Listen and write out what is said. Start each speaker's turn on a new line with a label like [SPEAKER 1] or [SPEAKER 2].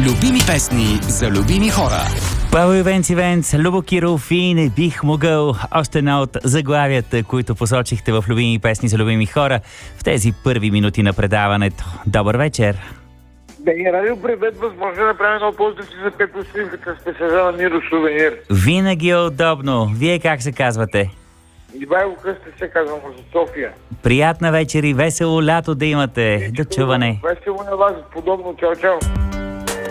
[SPEAKER 1] Любими песни за любими хора.
[SPEAKER 2] Павел Ивенц, Любо Киров и Не бих могъл. Още една от заглавията, които посочихте в любими песни за любими хора в тези първи минути на предаването. Добър вечер!
[SPEAKER 3] БН Радио, привет! Възможно да направим едно поздрав за Пепо Сливката с песента на Миро Сувенир.
[SPEAKER 2] Винаги е удобно. Вие как се казвате?
[SPEAKER 3] Ивайло Кръстев се казвам от София.
[SPEAKER 2] Приятна вечер и весело лято да имате. До чуване!
[SPEAKER 3] Весело на вас, подобно. Чао, чао!